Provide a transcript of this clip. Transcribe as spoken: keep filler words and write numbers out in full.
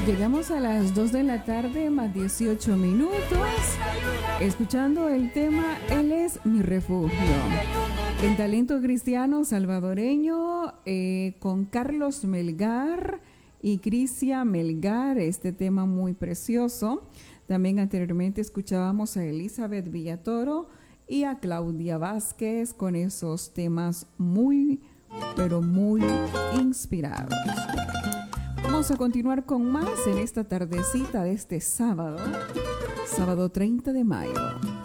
Llegamos a las dos de la tarde más dieciocho minutos, escuchando el tema Él es mi refugio. En talento cristiano salvadoreño, eh, con Carlos Melgar y Crisia Melgar, este tema muy precioso. También anteriormente escuchábamos a Elizabeth Villatoro y a Claudia Vázquez con esos temas muy, pero muy inspirados. Vamos a continuar con más en esta tardecita de este sábado, sábado treinta de mayo.